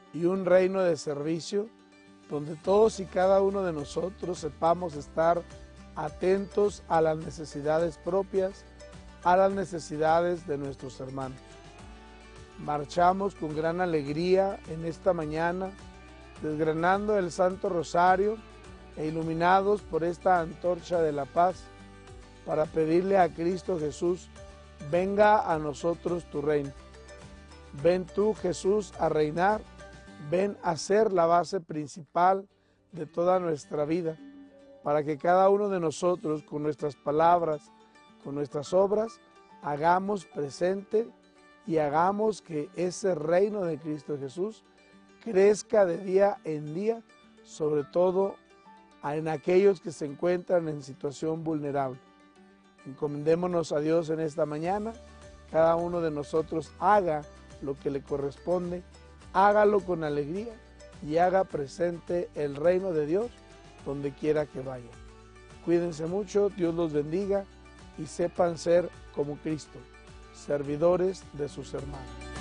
y un reino de servicio donde todos y cada uno de nosotros sepamos estar atentos a las necesidades propias, a las necesidades de nuestros hermanos. Marchamos con gran alegría en esta mañana, desgranando el Santo Rosario e iluminados por esta antorcha de la paz, para pedirle a Cristo Jesús: venga a nosotros tu reino. Ven tú, Jesús, a reinar, ven a ser la base principal de toda nuestra vida, para que cada uno de nosotros, con nuestras palabras, con nuestras obras, hagamos presente y hagamos que ese reino de Cristo Jesús crezca de día en día, sobre todo en aquellos que se encuentran en situación vulnerable. Encomendémonos a Dios en esta mañana, cada uno de nosotros haga lo que le corresponde, hágalo con alegría y haga presente el reino de Dios donde quiera que vaya. Cuídense mucho, Dios los bendiga y sepan ser como Cristo, servidores de sus hermanos.